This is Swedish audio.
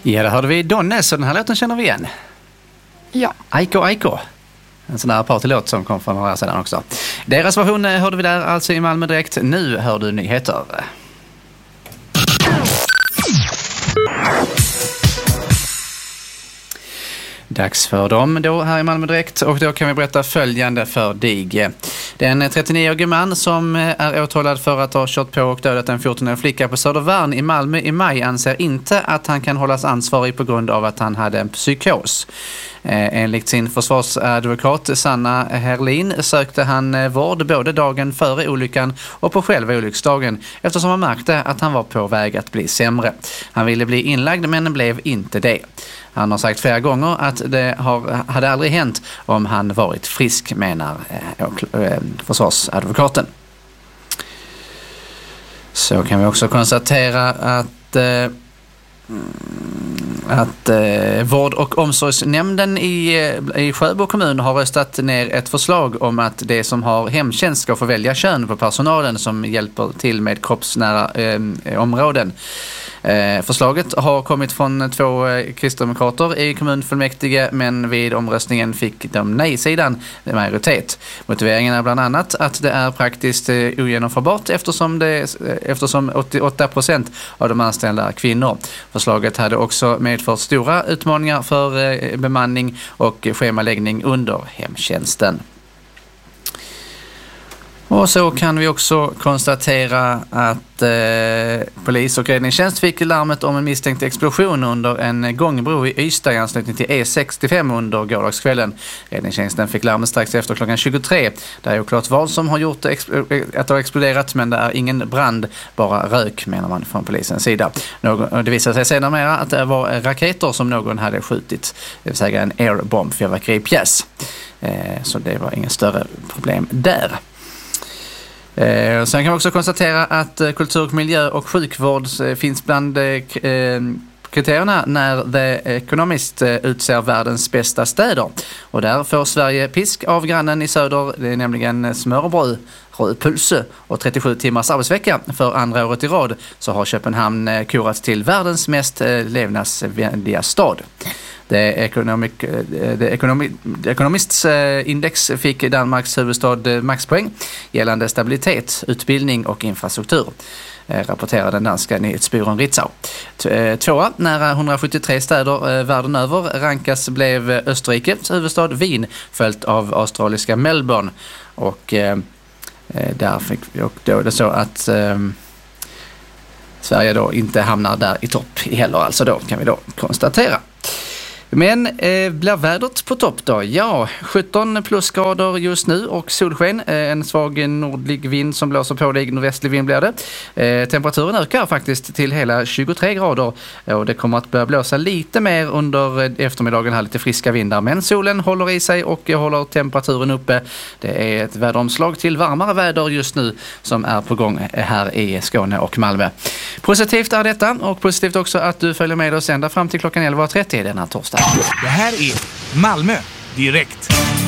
Ja, där hörde vi Donne, så den här låten känner vi igen. Ja. Aiko. En sån där partylåt som kom från några år sedan också. Deras version hörde vi där alltså i Malmö direkt. Nu hör du nyheter. Dags för dem då här i Malmö direkt, och då kan vi berätta följande för dig. Det är en 39-årig man som är åtalad för att ha kört på och dödat en 14-årig flicka på Södervärn i Malmö i maj anser inte att han kan hållas ansvarig på grund av att han hade en psykos. Enligt sin försvarsadvokat Sanna Herlin sökte han vård både dagen före olyckan och på själva olycksdagen eftersom han märkte att han var på väg att bli sämre. Han ville bli inlagd men blev inte det. Han har sagt flera gånger att det hade aldrig hänt om han varit frisk, menar försvarsadvokaten. Så kan vi också konstatera att vård- och omsorgsnämnden i Sjöbo kommun har röstat ner ett förslag om att det som har hemtjänst ska få välja kön på personalen som hjälper till med kroppsnära områden. Förslaget har kommit från 2 kristdemokrater i kommunfullmäktige, men vid omröstningen fick de nej-sidan majoritet. Motiveringen är bland annat att det är praktiskt ogenomförbart eftersom 88% av de anställda är kvinnor. Förslaget hade också medfört stora utmaningar för bemanning och schemaläggning under hemtjänsten. Och så kan vi också konstatera att polis och räddningstjänst fick larmet om en misstänkt explosion under en gångbro i Ystad i anslutning till E65 under gårdagskvällen. Räddningstjänsten fick larmet strax efter klockan 23. Det är oklart vad som har gjort att det har exploderat, men det är ingen brand, bara rök, menar man från polisens sida. Det visade sig senare att det var raketer som någon hade skjutit, det vill säga en airbomb, fyrverkeripjäs. Så det var ingen större problem där. Sen kan vi också konstatera att kultur, miljö och sjukvård finns bland kriterierna när The Economist utser världens bästa städer. Och där får Sverige pisk av grannen i söder, det är nämligen smörbröd, rödpulse och 37 timmars arbetsvecka. För andra året i rad så har Köpenhamn korats till världens mest levnadsvänliga stad. The Economists index fick Danmarks huvudstad maxpoäng gällande stabilitet, utbildning och infrastruktur, rapporterar den danska nyhetsbyrån Ritzau. Tvåa, nära 173 städer världen över rankas blev Österrikes huvudstad Wien, följt av australiska Melbourne. Och där fick vi då det så att Sverige då inte hamnar där i topp heller, alltså då kan vi då konstatera. Men blir vädret på topp då? Ja, 17 plusgrader just nu och solsken. En svag nordlig vind som blåser på dig, nordvästlig vind blir det. Temperaturen ökar faktiskt till hela 23 grader och det kommer att börja blåsa lite mer under eftermiddagen här, lite friska vindar. Men solen håller i sig och håller temperaturen uppe. Det är ett väderomslag till varmare väder just nu som är på gång här i Skåne och Malmö. Positivt är detta, och positivt också att du följer med oss ända fram till klockan 11.30 denna torsdag. Det här är Malmö direkt.